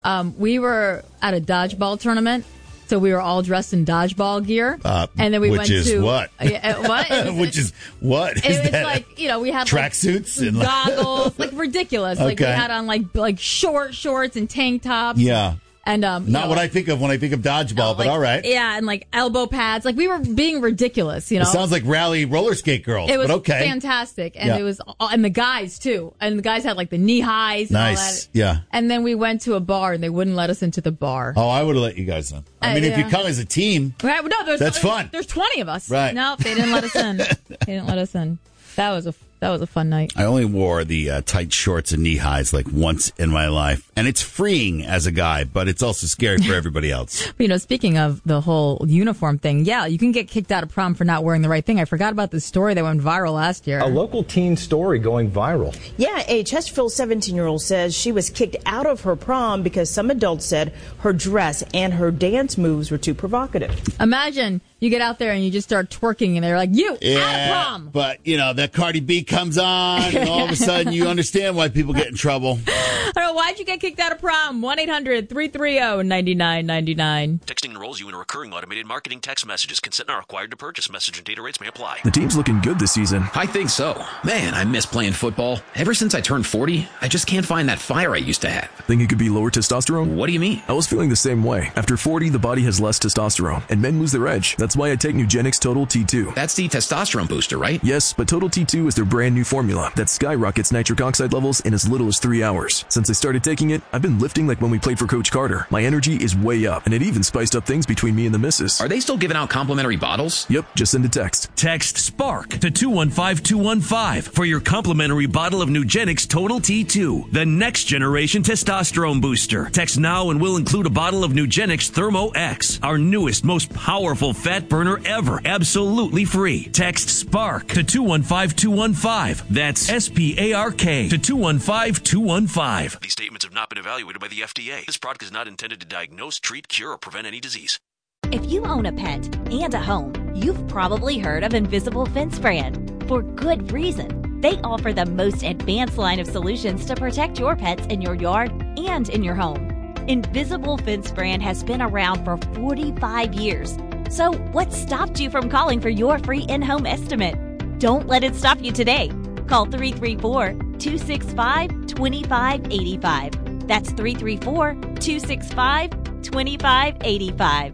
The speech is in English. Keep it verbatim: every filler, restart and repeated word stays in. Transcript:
Um, we were at a dodgeball tournament, so we were all dressed in dodgeball gear. Uh, and then we which went is to what? Uh, what? Was, which is what? It Is was that like, you know, we had tracksuits like, and goggles, like ridiculous. Okay. Like we had on like like short shorts and tank tops. Yeah. And um, you not know, what like, I think of when I think of dodgeball, no, but like, all right. Yeah, and like elbow pads. Like we were being ridiculous, you know. It sounds like rally roller skate girls. It was but okay. fantastic, and Yeah. it was, and the guys too, and the guys had like the knee highs. And Nice, all that. yeah. And then we went to a bar, and they wouldn't let us into the bar. Oh, I would have let you guys in. I Uh, mean, if you yeah. come as a team, Right? No, there's, that's fun. There's twenty of us. Right. No, they didn't let us in. They didn't let us in. That was a that was a fun night. I only wore the uh, tight shorts and knee highs like once in my life, and it's freeing as a guy, but it's also scary for everybody else. You know, speaking of the whole uniform thing, yeah, you can get kicked out of prom for not wearing the right thing. I forgot about this story that went viral last year. A local teen story going viral. Yeah, a Chesterfield seventeen-year-old says she was kicked out of her prom because some adults said her dress and her dance moves were too provocative. Imagine you get out there and you just start twerking, and they're like, "You Yeah, out of prom." but you know that Cardi B comes on, and all of a sudden you understand why people get in trouble. I don't know, why'd you get kicked out of prom? one eight hundred three three zero nine nine nine nine. Texting enrolls you in a recurring automated marketing text messages. Consent not required to purchase. Message and data rates may apply. The team's looking good this season. I think so. Man, I miss playing football. Ever since I turned forty, I just can't find that fire I used to have. Think it could be lower testosterone? What do you mean? I was feeling the same way. After forty, the body has less testosterone, and men lose their edge. That's why I take Nugenix Total T two. That's the testosterone booster, right? Yes, but Total T two is their brand new formula that skyrockets nitric oxide levels in as little as three hours. Since I started taking it, I've been lifting like when we played for Coach Carter. My energy is way up, and it even spiced up things between me and the missus. Are they still giving out complimentary bottles? Yep, just send a text. Text SPARK to two one five two one five for your complimentary bottle of Nugenix Total T two, the next generation testosterone booster. Text now and we'll include a bottle of Nugenix Thermo X, our newest, most powerful fat burner ever, absolutely free. Text SPARK to two one five two one five. That's S P A R K to two one five two one five. These statements have not been evaluated by the F D A. This product is not intended to diagnose, treat, cure, or prevent any disease. If you own a pet and a home, you've probably heard of Invisible Fence Brand. For good reason. They offer the most advanced line of solutions to protect your pets in your yard and in your home. Invisible Fence Brand has been around for forty-five years. So what stopped you from calling for your free in-home estimate? Don't let it stop you today. Call three three four, two six five, two five eight five. That's three three four, two six five, two five eight five.